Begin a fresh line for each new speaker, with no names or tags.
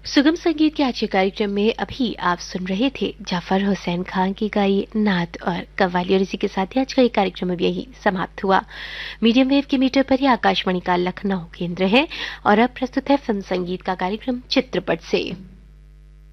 सुगम संगीत के आज के कार्यक्रम में अभी आप सुन रहे थे जाफर हुसैन खान की गाई नात और कव्वाली, और इसी के साथ ही आज का ये कार्यक्रम अब यही समाप्त हुआ। मीडियम वेव के मीटर पर ही आकाशवाणी का लखनऊ केंद्र है और अब प्रस्तुत है फिल्म संगीत का कार्यक्रम चित्रपट से।